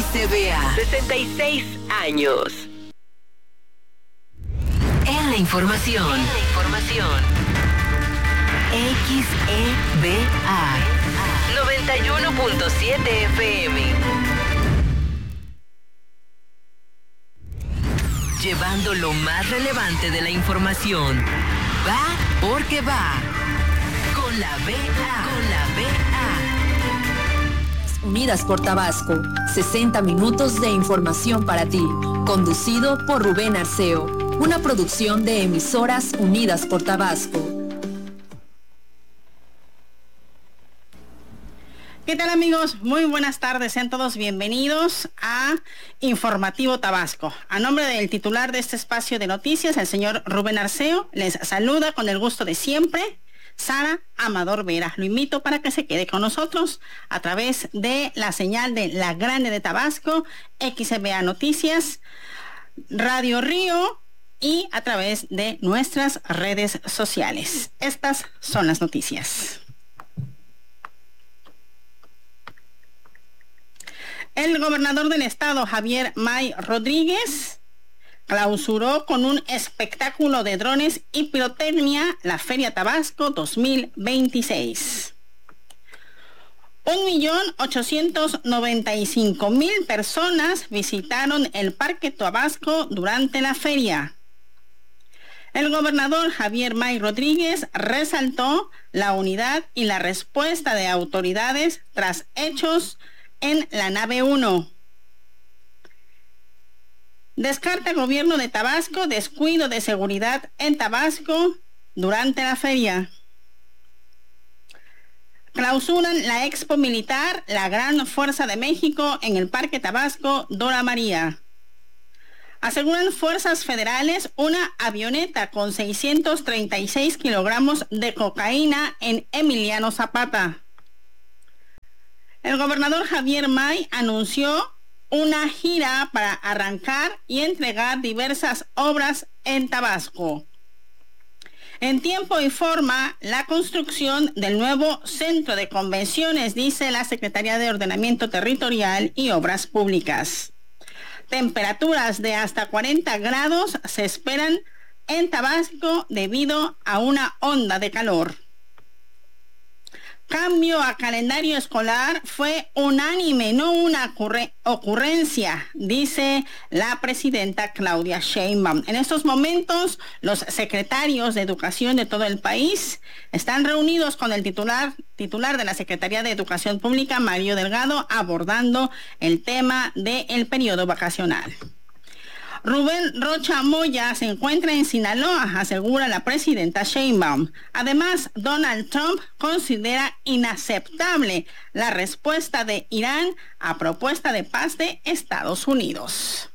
XBA. 66 años. En la información. XEBA 91.7 FM. Llevando lo más relevante de la información. Va porque va. Con la BA. Unidas por Tabasco. 60 minutos de información para ti. Conducido por Rubén Arceo. Una producción de Emisoras Unidas por Tabasco. ¿Qué tal, amigos? Muy buenas tardes, sean todos bienvenidos a Informativo Tabasco. A nombre del titular de este espacio de noticias, el señor Rubén Arceo, les saluda con el gusto de siempre, Sara Amador Vera. Lo invito para que se quede con nosotros a través de la señal de La Grande de Tabasco, XBA Noticias, Radio Río y a través de nuestras redes sociales. Estas son las noticias. El gobernador del estado, Javier May Rodríguez, clausuró con un espectáculo de drones y pirotecnia la Feria Tabasco 2026. 1.895.000 personas visitaron el Parque Tabasco durante la feria. El gobernador Javier May Rodríguez resaltó la unidad y la respuesta de autoridades tras hechos en la nave 1. Descarta el gobierno de Tabasco descuido de seguridad en Tabasco durante la feria. Clausuran la Expo Militar, la Gran Fuerza de México en el Parque Tabasco Dora María. Aseguran fuerzas federales una avioneta con 636 kilogramos de cocaína en Emiliano Zapata. El gobernador Javier May anunció una gira para arrancar y entregar diversas obras en Tabasco. En tiempo y forma, la construcción del nuevo centro de convenciones, dice la Secretaría de Ordenamiento Territorial y Obras Públicas. Temperaturas de hasta 40 grados se esperan en Tabasco debido a una onda de calor. Cambio a calendario escolar fue unánime, no una ocurrencia, dice la presidenta Claudia Sheinbaum. En estos momentos, los secretarios de Educación de todo el país están reunidos con el titular de la Secretaría de Educación Pública, Mario Delgado, abordando el tema del periodo vacacional. Rubén Rocha Moya se encuentra en Sinaloa, asegura la presidenta Sheinbaum. Además, Donald Trump considera inaceptable la respuesta de Irán a propuesta de paz de Estados Unidos.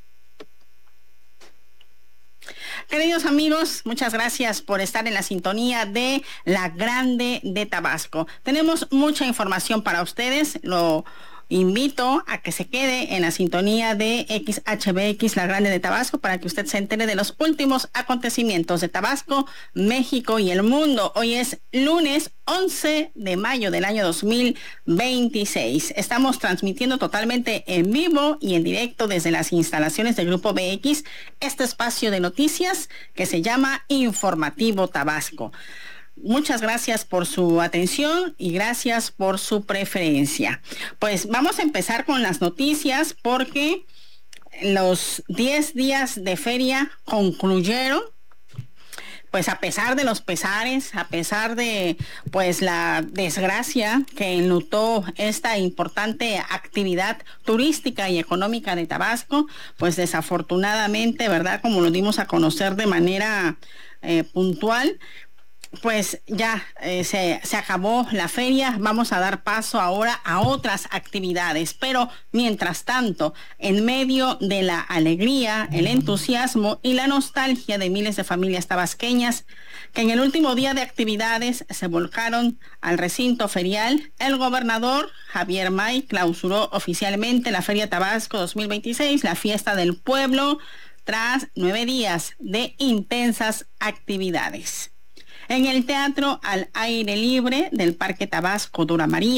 Queridos amigos, muchas gracias por estar en la sintonía de La Grande de Tabasco. Tenemos mucha información para ustedes. Lo invito a que se quede en la sintonía de XHBX La Grande de Tabasco para que usted se entere de los últimos acontecimientos de Tabasco, México y el mundo. Hoy es lunes 11 de mayo del año 2026. Estamos transmitiendo totalmente en vivo y en directo desde las instalaciones del Grupo BX este espacio de noticias que se llama Informativo Tabasco. Muchas gracias por su atención y gracias por su preferencia. Pues vamos a empezar con las noticias porque los 10 días de feria concluyeron. Pues a pesar de los pesares, a pesar de pues la desgracia que enlutó esta importante actividad turística y económica de Tabasco, pues desafortunadamente, ¿verdad? Como lo dimos a conocer de manera puntual, pues ya se acabó la feria. Vamos a dar paso ahora a otras actividades, pero mientras tanto, en medio de la alegría, el entusiasmo y la nostalgia de miles de familias tabasqueñas que en el último día de actividades se volcaron al recinto ferial, el gobernador Javier May clausuró oficialmente la Feria Tabasco 2026, la fiesta del pueblo, tras 9 días de intensas actividades. En el Teatro al Aire Libre del Parque Tabasco Dora María,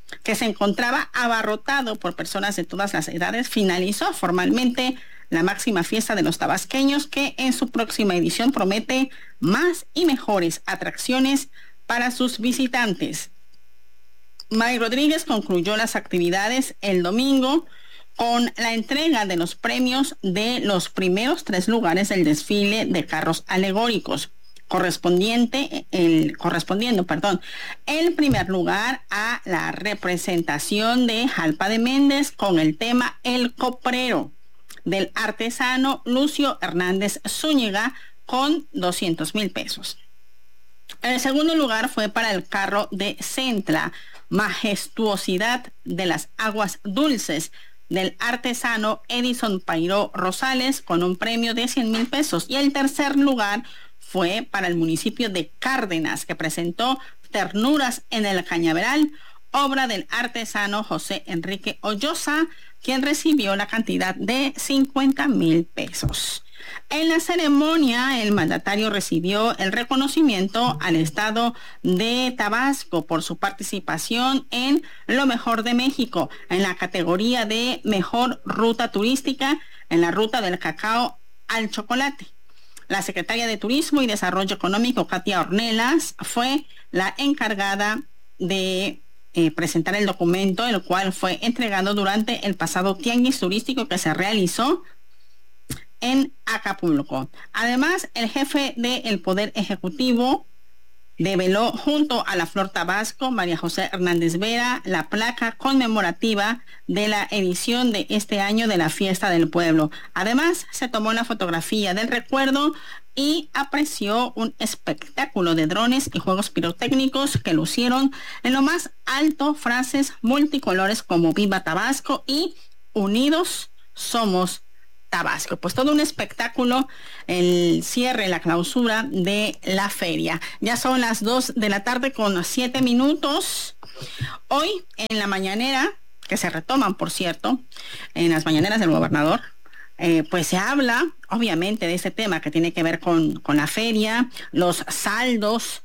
que se encontraba abarrotado por personas de todas las edades, finalizó formalmente la máxima fiesta de los tabasqueños, que en su próxima edición promete más y mejores atracciones para sus visitantes. May Rodríguez concluyó las actividades el domingo con la entrega de los premios de los primeros 3 lugares del desfile de carros alegóricos, correspondiendo, el primer lugar a la representación de Jalpa de Méndez con el tema El Coprero, del artesano Lucio Hernández Zúñiga, con 200,000 pesos. El segundo lugar fue para el carro de Centla, Majestuosidad de las Aguas Dulces, del artesano Edison Pairó Rosales, con un premio de 100,000 pesos. Y el tercer lugar fue para el municipio de Cárdenas, que presentó Ternuras en el Cañaveral, obra del artesano José Enrique Olloza, quien recibió la cantidad de 50,000 pesos. En la ceremonia, el mandatario recibió el reconocimiento al Estado de Tabasco por su participación en Lo Mejor de México, en la categoría de Mejor Ruta Turística, en la ruta del cacao al chocolate. La secretaria de Turismo y Desarrollo Económico, Katia Ornelas, fue la encargada de presentar el documento, el cual fue entregado durante el pasado tianguis turístico que se realizó en Acapulco. Además, el jefe del Poder Ejecutivo develó junto a la Flor Tabasco, María José Hernández Vera, la placa conmemorativa de la edición de este año de la Fiesta del Pueblo. Además, se tomó la fotografía del recuerdo y apreció un espectáculo de drones y juegos pirotécnicos que lucieron en lo más alto frases multicolores como Viva Tabasco y Unidos Somos Tabasco. Pues todo un espectáculo, el cierre, la clausura de la feria. Ya son las 2:07 p.m. Hoy en la mañanera, que se retoman, por cierto, en las mañaneras del gobernador, pues se habla obviamente de este tema que tiene que ver con la feria, los saldos,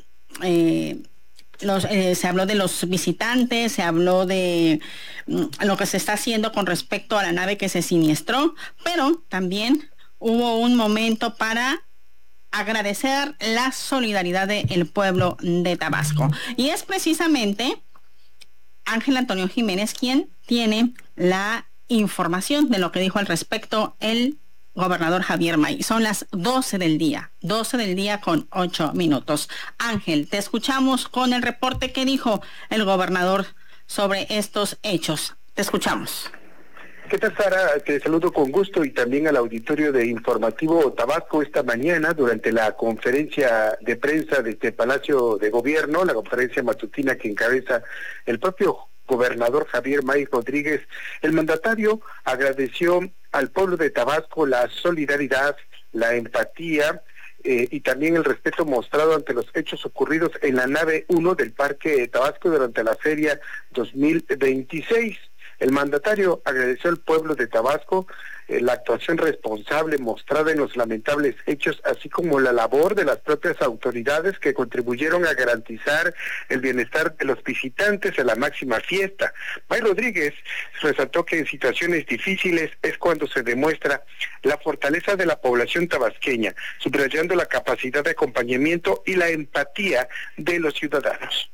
se habló de los visitantes, se habló de lo que se está haciendo con respecto a la nave que se siniestró, pero también hubo un momento para agradecer la solidaridad del pueblo de Tabasco. Y es precisamente Ángel Antonio Jiménez quien tiene la información de lo que dijo al respecto el gobernador Javier May. Son las 12 del día con 8 minutos. Ángel, te escuchamos con el reporte que dijo el gobernador sobre estos hechos. Te escuchamos. ¿Qué tal, Sara? Te saludo con gusto y también al auditorio de Informativo Tabasco esta mañana durante la conferencia de prensa de este Palacio de Gobierno, la conferencia matutina que encabeza el propio gobernador Javier May Rodríguez. El mandatario agradeció al pueblo de Tabasco la solidaridad, la empatía y también el respeto mostrado ante los hechos ocurridos en la nave 1 del Parque Tabasco durante la Feria 2026. El mandatario agradeció al pueblo de Tabasco la actuación responsable mostrada en los lamentables hechos, así como la labor de las propias autoridades que contribuyeron a garantizar el bienestar de los visitantes a la máxima fiesta. May Rodríguez resaltó que en situaciones difíciles es cuando se demuestra la fortaleza de la población tabasqueña, subrayando la capacidad de acompañamiento y la empatía de los ciudadanos.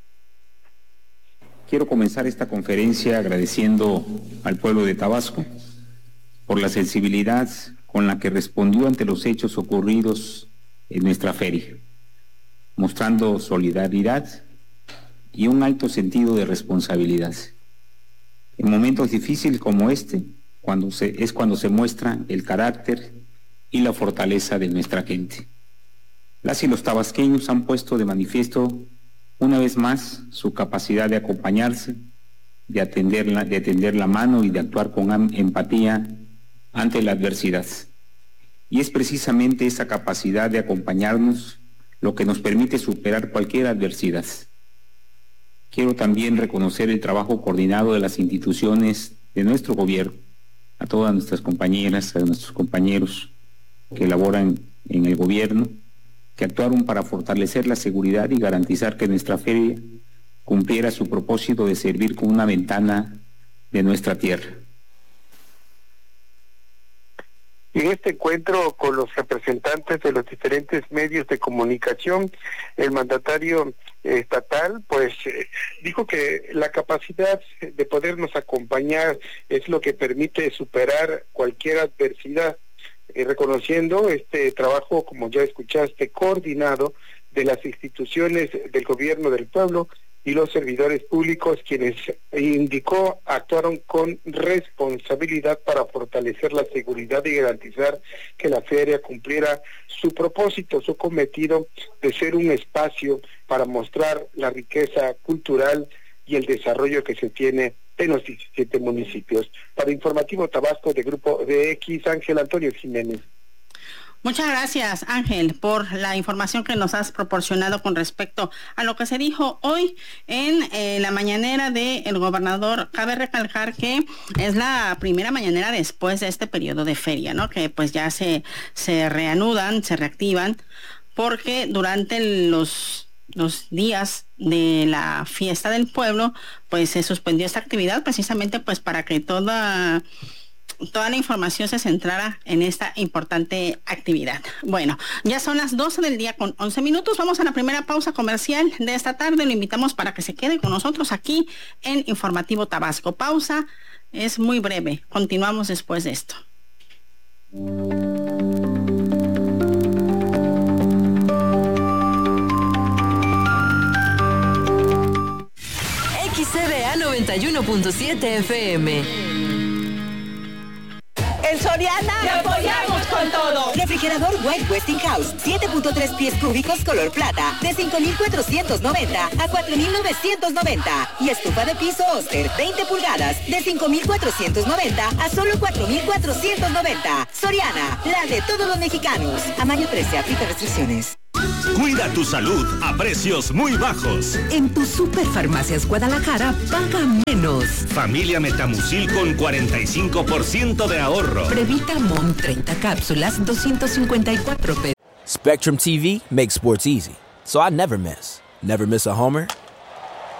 Quiero comenzar esta conferencia agradeciendo al pueblo de Tabasco por la sensibilidad con la que respondió ante los hechos ocurridos en nuestra feria, mostrando solidaridad y un alto sentido de responsabilidad. En momentos difíciles como este, cuando se muestra el carácter y la fortaleza de nuestra gente. Las y los tabasqueños han puesto de manifiesto una vez más su capacidad de acompañarse, de tender la mano y de actuar con empatía ante la adversidad. Y es precisamente esa capacidad de acompañarnos lo que nos permite superar cualquier adversidad. Quiero también reconocer el trabajo coordinado de las instituciones de nuestro gobierno, a todas nuestras compañeras, a nuestros compañeros que laboran en el gobierno, que actuaron para fortalecer la seguridad y garantizar que nuestra feria cumpliera su propósito de servir como una ventana de nuestra tierra. En este encuentro con los representantes de los diferentes medios de comunicación, el mandatario estatal dijo que la capacidad de podernos acompañar es lo que permite superar cualquier adversidad, reconociendo este trabajo, como ya escuchaste, coordinado de las instituciones del gobierno del pueblo y los servidores públicos, quienes indicó actuaron con responsabilidad para fortalecer la seguridad y garantizar que la feria cumpliera su propósito, su cometido de ser un espacio para mostrar la riqueza cultural y el desarrollo que se tiene en los 17 municipios. Para Informativo Tabasco de Grupo DX, Ángel Antonio Jiménez. Muchas gracias, Ángel, por la información que nos has proporcionado con respecto a lo que se dijo hoy en la mañanera del gobernador. Cabe recalcar que es la primera mañanera después de este periodo de feria, ¿no? Que pues ya se reanudan, se reactivan, porque durante los días de la fiesta del pueblo, pues se suspendió esta actividad precisamente pues para que toda la información se centrara en esta importante actividad. Bueno, ya son las 12 del día con 11 minutos. Vamos a la primera pausa comercial de esta tarde. Lo invitamos para que se quede con nosotros aquí en Informativo Tabasco. Pausa es muy breve. Continuamos después de esto. XCDA 91.7 FM. En Soriana te apoyamos con todo. Refrigerador White Westinghouse 7.3 pies cúbicos color plata de 5,490 a 4,990 y estufa de piso Oster 20 pulgadas de 5,490 a solo 4,490. Soriana, la de todos los mexicanos. A mayo 13 aplica restricciones. Cuida tu salud a precios muy bajos. En tu Superfarmacias Guadalajara paga menos. Familia Metamucil con 45% de ahorro. Previtamon 30 cápsulas, 254 pesos. Spectrum TV makes sports easy, so I never miss. Never miss a homer,